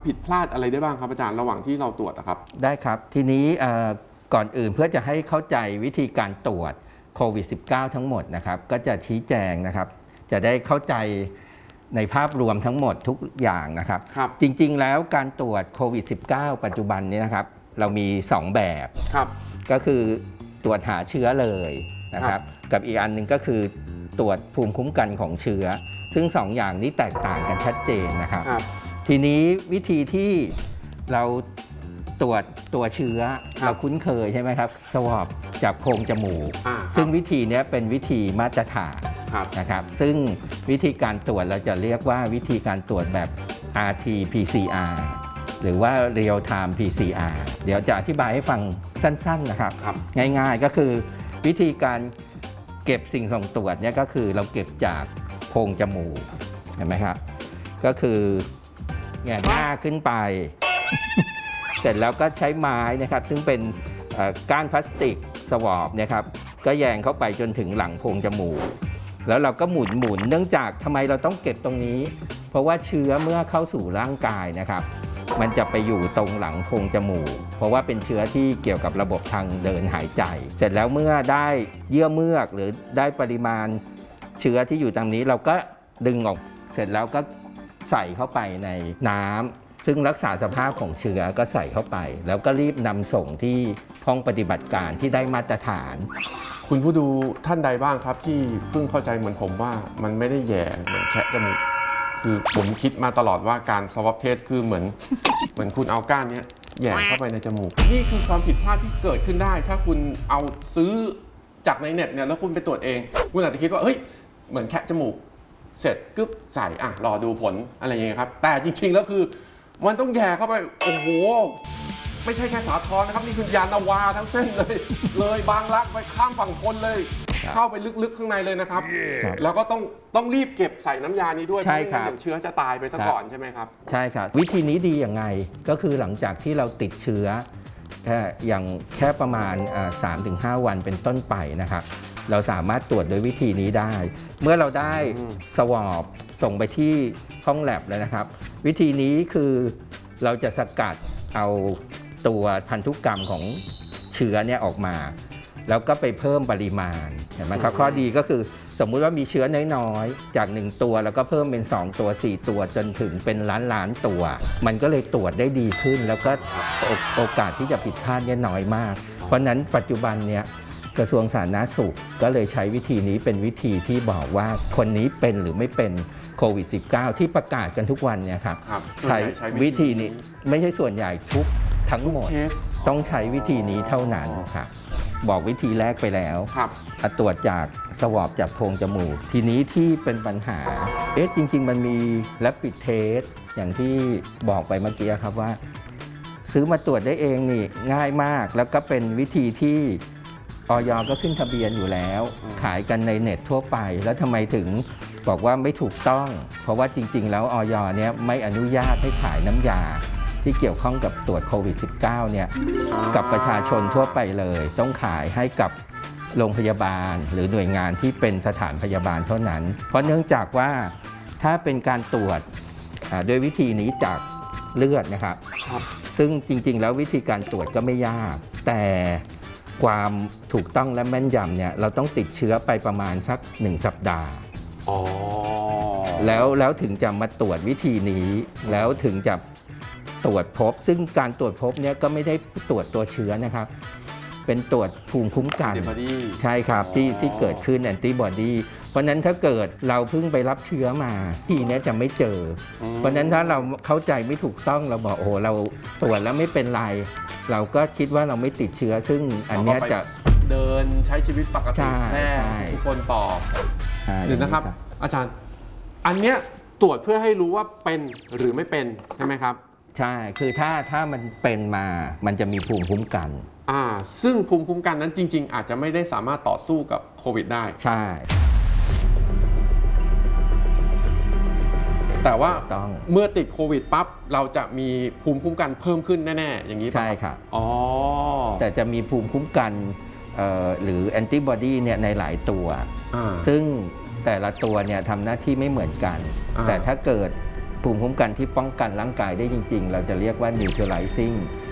ผิดพลาดอะไรได้บ้างครับอาจารย์ระหว่างที่เราตรวจครับได้ครับทีนี้ก่อนอื่นเพื่อจะให้เข้าใจวิธีการตรวจโควิด -19 ทั้งหมดนะครับก็จะชี้แจงนะครับจะได้เข้าใจในภาพรวมทั้งหมดทุกอย่างนะครับจริงๆแล้วการตรวจโควิด -19 ปัจจุบันนี้นะครับเรามี2แบบก็คือตรวจหาเชื้อเลยนะครับกับอีกอันหนึ่งก็คือตรวจภูมิคุ้มกันของเชื้อซึ่ง2อย่างนี้แตกต่างกันชัดเจนนะครับทีนี้วิธีที่เราตรวจตัวเชื้อเราคุ้นเคยใช่ไหมครับสวอปจากโพรงจมูกซึ่งวิธีนี้เป็นวิธีมาตรฐานนะครับซึ่งวิธีการตรวจเราจะเรียกว่าวิธีการตรวจแบบ RT-PCR หรือว่า Real Time PCR เดี๋ยวจะอธิบายให้ฟังสั้นๆนะครับง่ายๆก็คือวิธีการเก็บสิ่งส่งตรวจเนี่ยก็คือเราเก็บจากโพรงจมูกเห็นไหมครับก็คือแหงนหน้าขึ้นไป เสร็จแล้วก็ใช้ไม้นะครับซึ่งเป็นก้านพลาสติกสวอปนะครับก็แยงเข้าไปจนถึงหลังโพรงจมูกแล้วเราก็หมุนเนื่องจากทำไมเราต้องเก็บตรงนี้เพราะว่าเชื้อเมื่อเข้าสู่ร่างกายนะครับมันจะไปอยู่ตรงหลังโพรงจมูกเพราะว่าเป็นเชื้อที่เกี่ยวกับระบบทางเดินหายใจเสร็จแล้วเมื่อได้เยื่อเมือกหรือได้ปริมาณเชื้อที่อยู่ตรงนี้เราก็ดึงออกเสร็จแล้วก็ใส่เข้าไปในน้ำซึ่งรักษาสภาพของเชื้อก็ใส่เข้าไปแล้วก็รีบนำส่งที่ห้องปฏิบัติการที่ได้มาตรฐานคุณผู้ดูท่านใดบ้างครับที่เพิ่งเข้าใจเหมือนผมว่ามันไม่ได้แย่เหมือนแคะจมูกคือผมคิดมาตลอดว่าการสวอปเทสคือเหมือนคุณเอาก้านนี้แย่เข้าไปในจมูกนี่คือความผิดพลาดที่เกิดขึ้นได้ถ้าคุณเอาซื้อจากในเน็ตเนี่ยแล้วคุณไปตรวจเองคุณอาจจะคิดว่าเฮ้ยเหมือนแคะจมูกเสร็จกึ๊บใส่รอดูผลอะไรอย่างเงี้ยครับแต่จริงๆแล้วคือมันต้องแย่เข้าไปโอ้โหไม่ใช่แค่สาทรนะครับนี่คือยานาวาทั้งเส้นเลยบางรักไปข้ามฝั่งทนเลยเข้าไปลึกๆข้างในเลยนะครับแล้วก็ต้องรีบเก็บใส่น้ำยานี้ด้วยเพราะไม่งั้นเดี๋ยวเชื้อจะตายไปซะก่อนใช่ไหมครับใช่ครับวิธีนี้ดีอย่างไงก็คือหลังจากที่เราติดเชื้อแค่ประมาณ 3-5 วันเป็นต้นไปนะครับเราสามารถตรวจโดยวิธีนี้ได้เมื่อเราได้สวอปส่งไปที่ห้องแลบแล้วนะครับวิธีนี้คือเราจะสกัดเอาตัวพันธุกรรมของเชื้อเนี่ยออกมาแล้วก็ไปเพิ่มปริมาณเห็นไหมครับข้อดีก็คือสมมุติว่ามีเชื้อน้อยๆจาก1ตัวแล้วก็เพิ่มเป็น2ตัว4ตัวจนถึงเป็นล้านตัวมันก็เลยตรวจได้ดีขึ้นแล้วก็โอกาสที่จะผิดพลาดเนี่ยน้อยมากเพราะนั้นปัจจุบันเนี่ยกระทรวงสาธารณสุขก็เลยใช้วิธีนี้เป็นวิธีที่บอกว่าคนนี้เป็นหรือไม่เป็นโควิด -19 ที่ประกาศกันทุกวันเนี่ยครับใช้วิธีนี้ไม่ใช่ส่วนใหญ่ทั้งหมดต้องใช้วิธีนี้เท่านั้นครับบอกวิธีแรกไปแล้วตรวจจากสวอปจากโพรงจมูกทีนี้ที่เป็นปัญหาจริงๆมันมีRapid Testอย่างที่บอกไปเมื่อกี้ครับว่าซื้อมาตรวจได้เองนี่ง่ายมากแล้วก็เป็นวิธีที่อย.ก็ขึ้นทะเบียนอยู่แล้วขายกันในเน็ตทั่วไปแล้วทำไมถึงบอกว่าไม่ถูกต้องเพราะว่าจริงๆแล้วอย.เนี่ยไม่อนุญาตให้ขายน้ำยาที่เกี่ยวข้องกับตรวจโควิด -19 เนี่ยกับประชาชนทั่วไปเลยต้องขายให้กับโรงพยาบาลหรือหน่วยงานที่เป็นสถานพยาบาลเท่านั้นเพราะเนื่องจากว่าถ้าเป็นการตรวจโดยวิธีนี้จากเลือดนะครับซึ่งจริงๆแล้ววิธีการตรวจก็ไม่ยากแต่ความถูกต้องและแม่นยำเนี่ยเราต้องติดเชื้อไปประมาณสัก1 สัปดาห์แล้วถึงจะมาตรวจวิธีนี้แล้วถึงจะตรวจพบซึ่งการตรวจพบเนี่ยก็ไม่ได้ตรวจตัวเชื้อนะครับเป็นตรวจภูมิคุ้มกันใช่ครับที่เกิดขึ้นแอนติบอดีเพราะนั้นถ้าเกิดเราเพิ่งไปรับเชื้อมาทีนี้จะไม่เจอเพราะนั้นถ้าเราเข้าใจไม่ถูกต้องเราบอกโอ้เราตรวจแล้วไม่เป็นไรเราก็คิดว่าเราไม่ติดเชื้อซึ่งอันนี้จะเดินใช้ชีวิตปกติแน่ทุกคนต่อหรือนะครับอาจารย์อันเนี้ยตรวจเพื่อให้รู้ว่าเป็นหรือไม่เป็นใช่ไหมครับใช่คือถ้ามันเป็นมามันจะมีภูมิคุ้มกันซึ่งภูมิคุ้มกันนั้นจริงๆอาจจะไม่ได้สามารถต่อสู้กับโควิดได้ใช่แต่ว่าเมื่อติดโควิดปั๊บเราจะมีภูมิคุ้มกันเพิ่มขึ้นแน่ๆอย่างนี้ใช่ครับแต่จะมีภูมิคุ้มกันหรือแอนติบอดีเนี่ยในหลายตัวซึ่งแต่ละตัวเนี่ยทำหน้าที่ไม่เหมือนกันแต่ถ้าเกิดภูมิคุ้มกันที่ป้องกันร่างกายได้จริงๆเราจะเรียกว่า neutralizing